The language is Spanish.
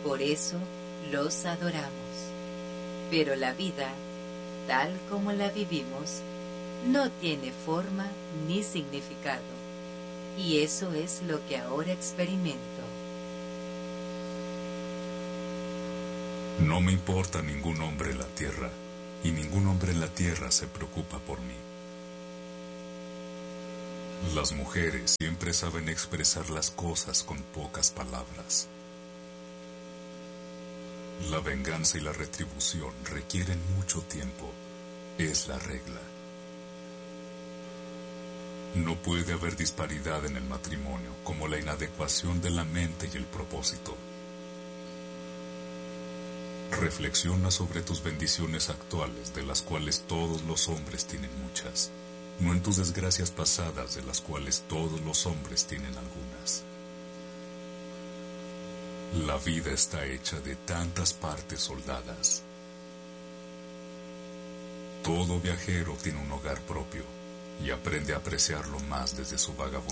Por eso los adoramos. Pero la vida, tal como la vivimos, no tiene forma ni significado. Y eso es lo que ahora experimento. No me importa ningún hombre en la tierra, y ningún hombre en la tierra se preocupa por mí. Las mujeres siempre saben expresar las cosas con pocas palabras. La venganza y la retribución requieren mucho tiempo. Es la regla. No puede haber disparidad en el matrimonio como la inadecuación de la mente y el propósito. Reflexiona sobre tus bendiciones actuales, de las cuales todos los hombres tienen muchas, no en tus desgracias pasadas, de las cuales todos los hombres tienen algunas. La vida está hecha de tantas partes soldadas. Todo viajero tiene un hogar propio y aprende a apreciarlo más desde su vagabundería.